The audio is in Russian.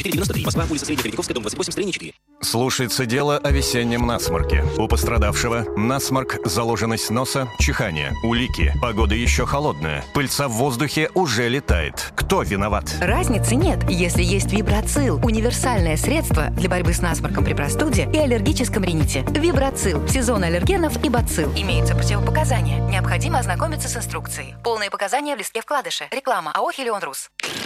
493. Москва, улица Средняя Третьяковская, дом 28, строение 4. Слушается дело о весеннем насморке. У пострадавшего насморк, заложенность носа, чихание, улики. Погода еще холодная. Пыльца в воздухе уже летает. Кто виноват? Разницы нет, если есть Вибрацил. Универсальное средство для борьбы с насморком при простуде и аллергическом рините. Вибрацил. Сезон аллергенов и бацилл. Имеются противопоказания. Необходимо ознакомиться с инструкцией. Полные показания в листке вкладыша. Реклама АО «Хелион Рус».